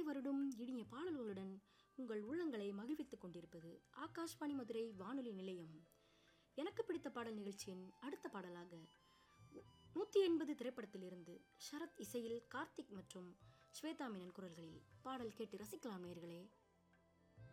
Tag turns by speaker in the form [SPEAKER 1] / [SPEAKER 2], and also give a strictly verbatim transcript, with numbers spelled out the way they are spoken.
[SPEAKER 1] வருடும் இனிய பாடல்களுடன் உங்கள் உள்ளங்களை மகிழ்வித்துக் கொண்டிருப்பது ஆகாஷ்வாணி மதுரை வானொலி நிலையம். எனக்கு பிடித்த பாடல் நிகழ்ச்சியின் அடுத்த பாடலாக நூற்றி எண்பது திரைப்படத்திலிருந்து ஷரத் இசையில் கார்த்திக் மற்றும் ஸ்வேதா மேனன் குரல்களில் பாடல் கேட்டு ரசிக்கலாம் நேயர்களே.